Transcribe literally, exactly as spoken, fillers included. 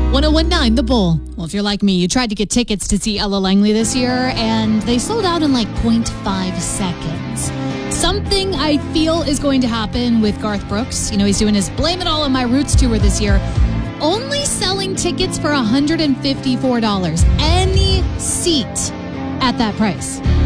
ten The Bull. Well, if you're like me, you tried to get tickets to see Ella Langley this year, and they sold out in like zero point five seconds. Something I feel is going to happen with Garth Brooks. You know, he's doing his Blame It All on My Roots tour this year. Only selling tickets for one hundred fifty-four dollars. Any seat at that price.